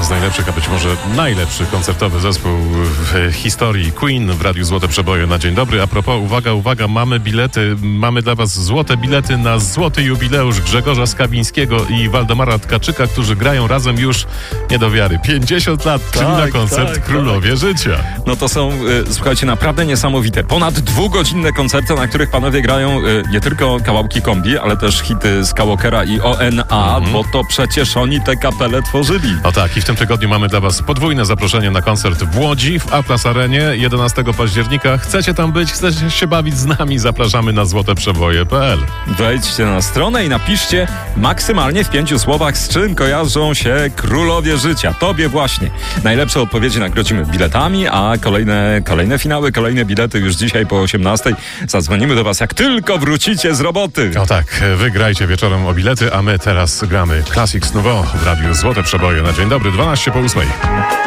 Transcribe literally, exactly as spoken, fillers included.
z najlepszych, a być może najlepszy koncertowy zespół w historii. Queen w Radiu Złote Przeboje na dzień dobry. A propos, uwaga, uwaga, mamy bilety, mamy dla was złote bilety na złoty jubileusz Grzegorza Skawińskiego i Waldemara Tkaczyka, którzy grają razem już nie do wiary. pięćdziesiąt lat, tak, czyli na koncert tak, Królowie tak. Życia. No to są, y, słuchajcie, naprawdę niesamowite. Ponad dwugodzinne koncerty, na których panowie grają y, nie tylko kawałki kombi, ale też hity Skywalkera i O N A, mm. bo to przecież oni tę kapelę tworzyli. No tak, i w tym tygodniu mamy dla was podwójne zaproszenie na koncert w Łodzi, w Atlas Arenie, jedenastego października. Chcecie tam być, chcecie się bawić z nami? Zapraszamy na złoteprzeboje kropka p l. Wejdźcie na stronę i napiszcie maksymalnie w pięciu słowach, z czym kojarzą się Królowie Życia. Tobie właśnie. Najlepsze odpowiedzi nagrodzimy biletami, a kolejne, kolejne finały, kolejne bilety już dzisiaj po osiemnastej. Zadzwonimy do was, jak tylko wrócicie z roboty. No tak, wygrajcie wieczorem o bilety, a my teraz gramy Classics Nouveau w Radiu Złote Przeboje na dzień dobry, dwanaście po ósmej.